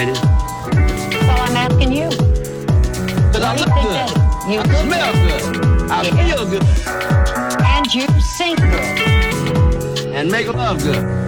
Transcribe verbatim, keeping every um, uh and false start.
ladies? So I'm asking you. Because I look good. You I look smell good. good. I Yeah. feel good. And you sing good. And make love good.